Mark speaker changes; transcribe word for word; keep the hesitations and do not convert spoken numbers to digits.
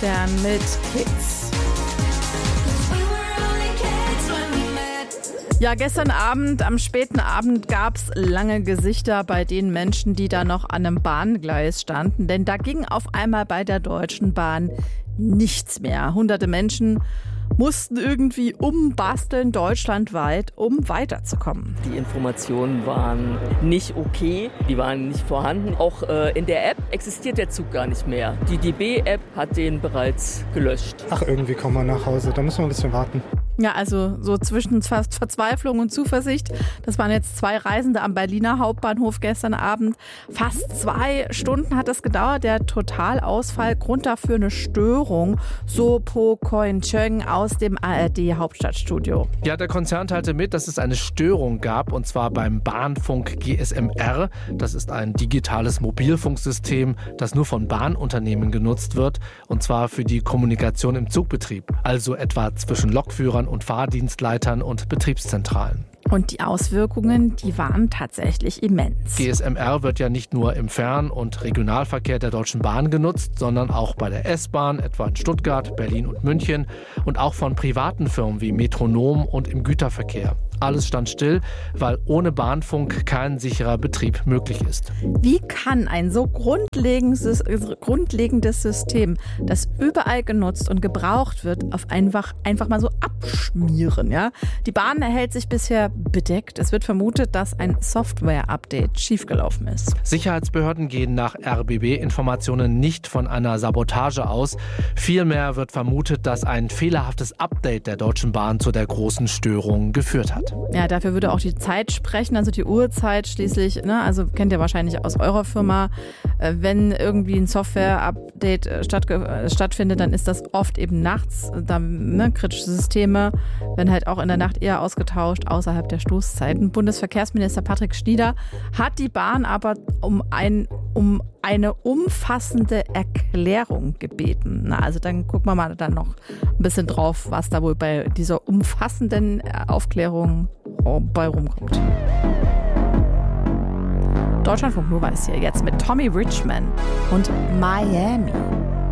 Speaker 1: Morgenstern mit Kids. Ja, gestern Abend, am späten Abend gab es lange Gesichter bei den Menschen, die da noch an einem Bahngleis standen. Denn da ging auf einmal bei der Deutschen Bahn nichts mehr. Hunderte Menschen mussten irgendwie umbasteln deutschlandweit, um weiterzukommen.
Speaker 2: Die Informationen waren nicht okay, die waren nicht vorhanden. Auch äh, in der App existiert der Zug gar nicht mehr. Die D B-App hat den bereits gelöscht.
Speaker 3: Ach, irgendwie kommen wir nach Hause, da müssen wir ein bisschen warten.
Speaker 1: Ja, also so zwischen fast Verzweiflung und Zuversicht. Das waren jetzt zwei Reisende am Berliner Hauptbahnhof gestern Abend. Fast zwei Stunden hat es gedauert, der Totalausfall. Grund dafür eine Störung. So Po Koin Chöng aus dem A R D-Hauptstadtstudio.
Speaker 4: Ja, der Konzern teilte mit, dass es eine Störung gab, und zwar beim Bahnfunk G S M R. Das ist ein digitales Mobilfunksystem, das nur von Bahnunternehmen genutzt wird, und zwar für die Kommunikation im Zugbetrieb, also etwa zwischen Lokführern und Fahrdienstleitern und Betriebszentralen.
Speaker 1: Und die Auswirkungen, die waren tatsächlich immens.
Speaker 4: G S M R wird ja nicht nur im Fern- und Regionalverkehr der Deutschen Bahn genutzt, sondern auch bei der S-Bahn, etwa in Stuttgart, Berlin und München, und auch von privaten Firmen wie Metronom und im Güterverkehr. Alles stand still, weil ohne Bahnfunk kein sicherer Betrieb möglich ist.
Speaker 1: Wie kann ein so grundlegendes, grundlegendes System, das überall genutzt und gebraucht wird, auf einfach, einfach mal so abschmieren? Ja? Die Bahn erhält sich bisher bedeckt. Es wird vermutet, dass ein Software-Update schiefgelaufen ist.
Speaker 4: Sicherheitsbehörden gehen nach R B B-Informationen nicht von einer Sabotage aus. Vielmehr wird vermutet, dass ein fehlerhaftes Update der Deutschen Bahn zu der großen Störung geführt hat.
Speaker 1: Ja, dafür würde auch die Zeit sprechen, also die Uhrzeit schließlich, ne, also kennt ihr wahrscheinlich aus eurer Firma, äh, wenn irgendwie ein Software-Update äh, statt, äh, stattfindet, dann ist das oft eben nachts, da, ne, kritische Systeme werden halt auch in der Nacht eher ausgetauscht, außerhalb der Stoßzeiten. Bundesverkehrsminister Patrick Schnieder hat die Bahn aber um ein, um eine umfassende Erklärung gebeten. Na, also dann gucken wir mal dann noch ein bisschen drauf, was da wohl bei dieser umfassenden Aufklärung bei rumkommt. Deutschlandfunk Nova ist hier jetzt mit Tommy Richman und Miami.